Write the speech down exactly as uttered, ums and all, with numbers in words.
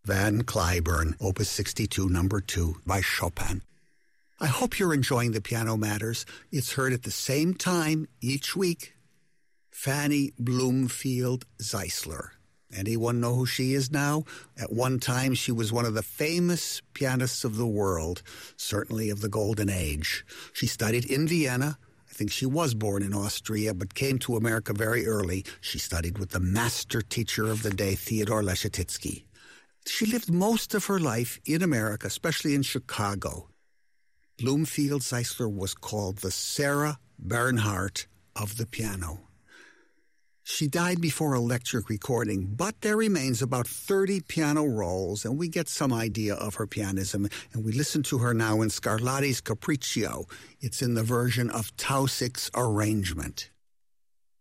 Van Cliburn, Opus sixty-two, number two, by Chopin. I hope you're enjoying the Piano Matters. It's heard at the same time each week. Fanny Bloomfield Zeisler. Anyone know who she is now? At one time, she was one of the famous pianists of the world, certainly of the Golden Age. She studied in Vienna. I think she was born in Austria, but came to America very early. She studied with the master teacher of the day, Theodore Leschetizky. She lived most of her life in America, especially in Chicago. Bloomfield Zeisler was called the Sarah Bernhardt of the piano. She died before electric recording, but there remains about thirty piano rolls, and we get some idea of her pianism, and we listen to her now in Scarlatti's Capriccio. It's in the version of Tausig's arrangement.